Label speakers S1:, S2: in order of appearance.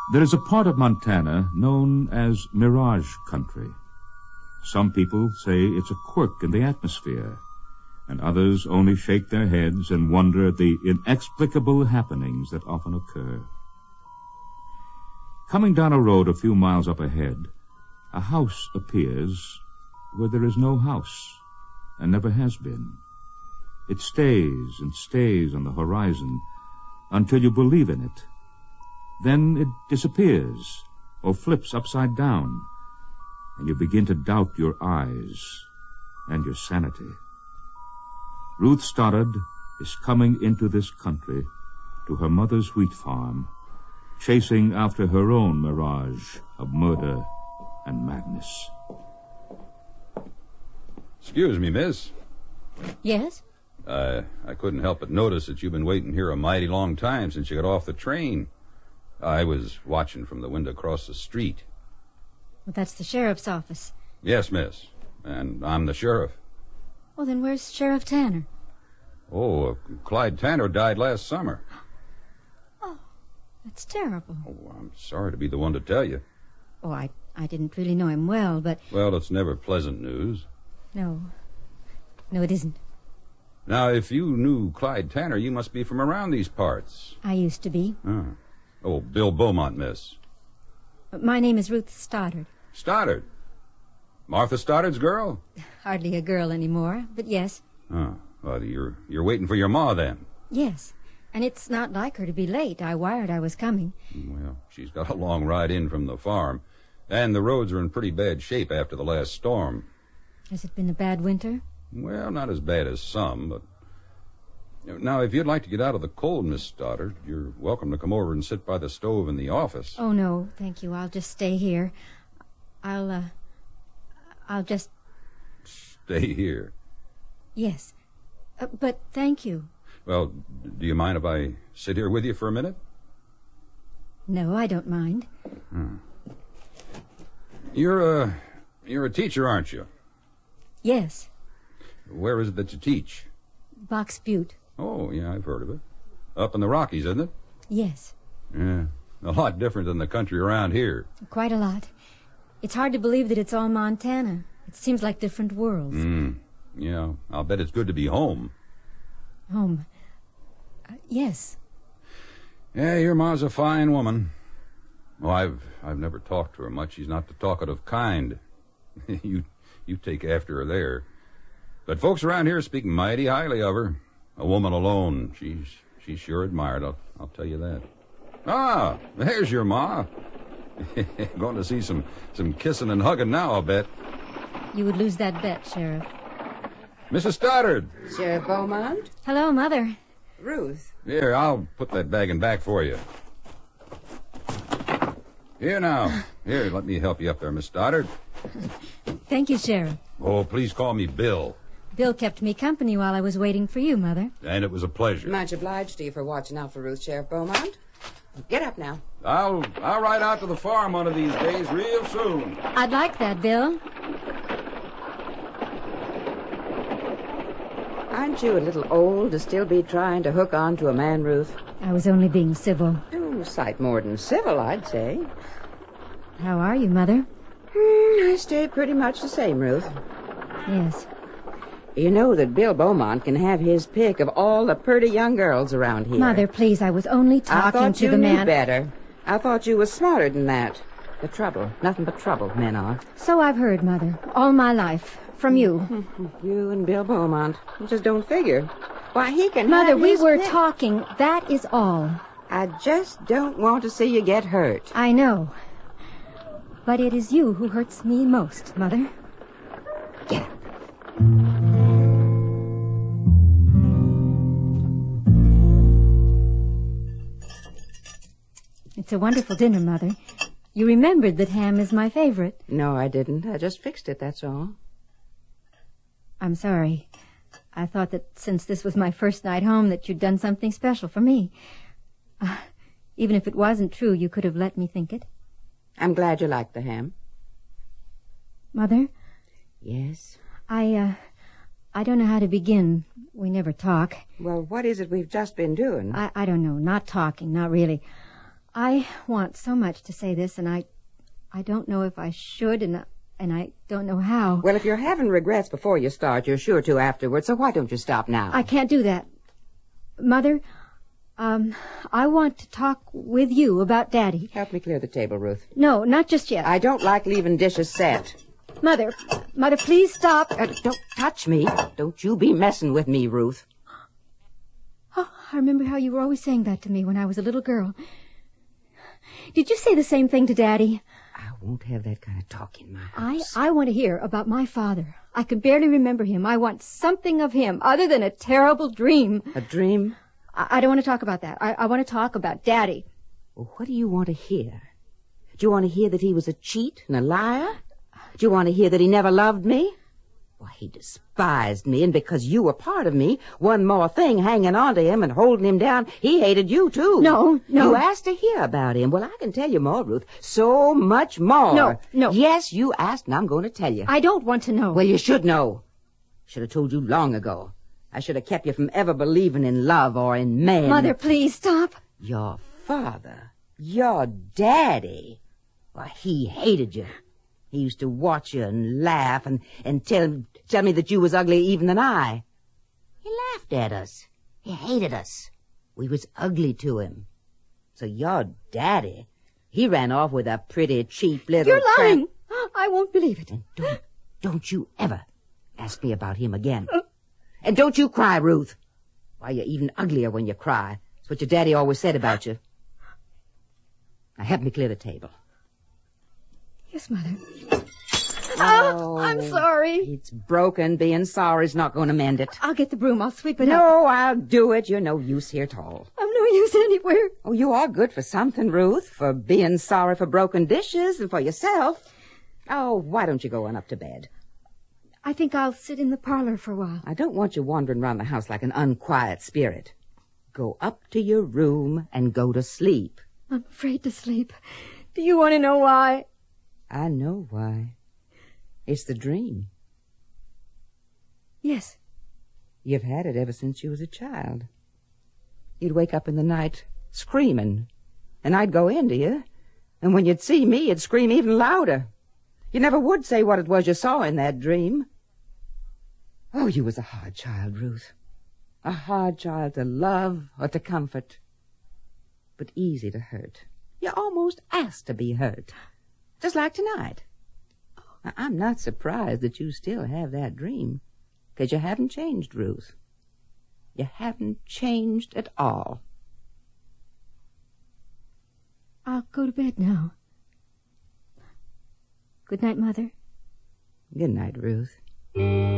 S1: There is a part of Montana known as Mirage Country. Some people say it's a quirk in the atmosphere, and others only shake their heads and wonder at the inexplicable happenings that often occur. Coming down a road a few miles up ahead, a house appears where there is no house, and never has been. It stays and stays on the horizon until you believe in it. Then it disappears or flips upside down, and you begin to doubt your eyes and your sanity. Ruth Stoddard is coming into this country to her mother's wheat farm, chasing after her own mirage of murder and madness.
S2: Excuse me, miss.
S3: Yes?
S2: I couldn't help but notice that you've been waiting here a mighty long time since you got off the train. I was watching from the window across the street.
S3: Well, that's the sheriff's office.
S2: Yes, miss. And I'm the sheriff.
S3: Well, then where's Sheriff Tanner?
S2: Oh, Clyde Tanner died last summer.
S3: Oh, that's terrible.
S2: Oh, I'm sorry to be the one to tell you.
S3: Oh, I didn't really know him well, but...
S2: Well, it's never pleasant news.
S3: No, it isn't.
S2: Now, if you knew Clyde Tanner, you must be from around these parts.
S3: I used to be.
S2: Oh, Bill Beaumont, miss.
S3: My name is Ruth Stoddard.
S2: Stoddard? Martha Stoddard's girl?
S3: Hardly a girl anymore, but yes.
S2: Oh, well, you're waiting for your ma, then?
S3: Yes, and it's not like her to be late. I wired I was coming.
S2: Well, she's got a long ride in from the farm, and the roads are in pretty bad shape after the last storm.
S3: Has it been a bad winter?
S2: Well, not as bad as some, but... Now, if you'd like to get out of the cold, Miss Stoddard, you're welcome to come over and sit by the stove in the office.
S3: Oh, no, thank you. I'll just stay here. I'll just...
S2: Stay here?
S3: Yes. But thank you.
S2: Well, do you mind if I sit here with you for a minute?
S3: No, I don't mind.
S2: You're a teacher, aren't you?
S3: Yes.
S2: Where is it that you teach?
S3: Box Butte.
S2: Oh, yeah, I've heard of it. Up in the Rockies, isn't it?
S3: Yes.
S2: Yeah, a lot different than the country around here.
S3: Quite a lot. It's hard to believe that it's all Montana. It seems like different worlds.
S2: Yeah, I'll bet it's good to be home.
S3: Home? Yes.
S2: Yeah, your ma's a fine woman. Oh, I've never talked to her much. She's not the talkative kind. You take after her there. But folks around here speak mighty highly of her. A woman alone. She's sure admired, I'll tell you that. Ah, there's your ma. Going to see some kissing and hugging now, I'll bet.
S3: You would lose that bet, Sheriff.
S2: Mrs. Stoddard.
S4: Sheriff Beaumont?
S3: Hello, Mother.
S4: Ruth.
S2: Here, I'll put that bag in back for you. Here now. Here, let me help you up there, Miss Stoddard.
S3: Thank you, Sheriff.
S2: Oh, please call me Bill.
S3: Bill kept me company while I was waiting for you, Mother.
S2: And it was a pleasure.
S4: Much obliged to you for watching out for Ruth, Sheriff Beaumont. Get up now.
S2: I'll ride out to the farm one of these days real soon.
S3: I'd like that, Bill.
S4: Aren't you a little old to still be trying to hook on to a man, Ruth?
S3: I was only being civil.
S4: Oh, sight more than civil, I'd say.
S3: How are you, Mother?
S4: I stay pretty much the same, Ruth.
S3: Yes.
S4: You know that Bill Beaumont can have his pick of all the pretty young girls around here.
S3: Mother, please, I was only talking to the man.
S4: I thought you knew better. I thought you was smarter than that. The trouble. Nothing but trouble, men are.
S3: So I've heard, Mother. All my life. From you.
S4: You and Bill Beaumont. You just don't figure. Why, he can
S3: Mother,
S4: have his
S3: we were
S4: pick.
S3: talking. That is all.
S4: I just don't want to see you get hurt.
S3: I know. But it is you who hurts me most, Mother.
S4: Get up.
S3: It's a wonderful dinner, Mother. You remembered that ham is my favorite.
S4: No, I didn't. I just fixed it, that's all.
S3: I'm sorry. I thought that since this was my first night home that you'd done something special for me. Even if it wasn't true, you could have let me think it.
S4: I'm glad you liked the ham.
S3: Mother?
S4: Yes?
S3: I don't know how to begin. We never talk.
S4: Well, what is it we've just been doing?
S3: I don't know. Not talking, not really. I want so much to say this, and I don't know if I should, and I don't know how.
S4: Well, if you're having regrets before you start, you're sure to afterwards, so why don't you stop now?
S3: I can't do that. Mother, I want to talk with you about Daddy.
S4: Help me clear the table, Ruth.
S3: No, not just yet.
S4: I don't like leaving dishes set.
S3: Mother, please stop.
S4: Don't touch me. Don't you be messing with me, Ruth.
S3: Oh, I remember how you were always saying that to me when I was a little girl. Did you say the same thing to Daddy?
S4: I won't have that kind of talk in my house.
S3: I want to hear about my father. I can barely remember him. I want something of him other than a terrible dream.
S4: A dream?
S3: I don't want to talk about that. I want to talk about Daddy.
S4: Well, what do you want to hear? Do you want to hear that he was a cheat and a liar? Do you want to hear that he never loved me? Why, he despised me, and because you were part of me, one more thing hanging on to him and holding him down, he hated you, too.
S3: No.
S4: You asked to hear about him. Well, I can tell you more, Ruth. So much more.
S3: No.
S4: Yes, you asked, and I'm going to tell you.
S3: I don't want to know.
S4: Well, you should know. Should have told you long ago. I should have kept you from ever believing in love or in men.
S3: Mother, please stop.
S4: Your father, your daddy, why, he hated you. He used to watch you and laugh and tell me that you was uglier even than I. He laughed at us. He hated us. We was ugly to him. So your daddy, he ran off with a pretty cheap little...
S3: You're lying. I won't believe it.
S4: And don't you ever ask me about him again. And don't you cry, Ruth. Why, you're even uglier when you cry. That's what your daddy always said about you. Now, help me clear the table.
S3: Yes, Mother.
S4: Oh,
S3: I'm sorry.
S4: It's broken. Being sorry's not going to mend it.
S3: I'll get the broom. I'll sweep it up.
S4: No, I'll do it. You're no use here at all.
S3: I'm no use anywhere.
S4: Oh, you are good for something, Ruth. For being sorry for broken dishes and for yourself. Oh, why don't you go on up to bed?
S3: I think I'll sit in the parlor for a while.
S4: I don't want you wandering around the house like an unquiet spirit. Go up to your room and go to sleep.
S3: I'm afraid to sleep. Do you want to know why?
S4: I know why. It's the dream.
S3: Yes.
S4: You've had it ever since you was a child. You'd wake up in the night screaming, and I'd go into you, and when you'd see me, you'd scream even louder. You never would say what it was you saw in that dream. Oh, you was a hard child, Ruth. A hard child to love or to comfort, but easy to hurt. You almost asked to be hurt, just like tonight. Now, I'm not surprised that you still have that dream, because you haven't changed, Ruth. You haven't changed at all.
S3: I'll go to bed now. Good night, Mother.
S4: Good night, Ruth.